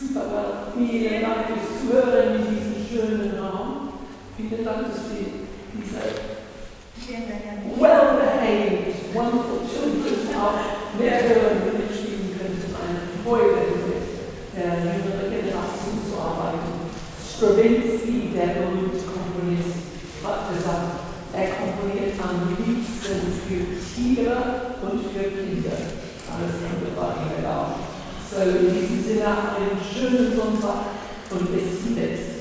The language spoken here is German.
Super, vielen Dank fürs Zuhören in diesem schönen Raum. Vielen Dank, dass wir diese well-behaved, wonderful children auch mehrere mitspielen könnten. Eine Freude, mit der jüngeren Generation zu arbeiten. Stravinsky, der berühmte Komponist, hat gesagt, er komponiert am liebsten für Tiere und für Kinder. Alles wunderbar, egal. So, in diesem Sinne, einen schönen Sonntag und bis zum nächsten Mal.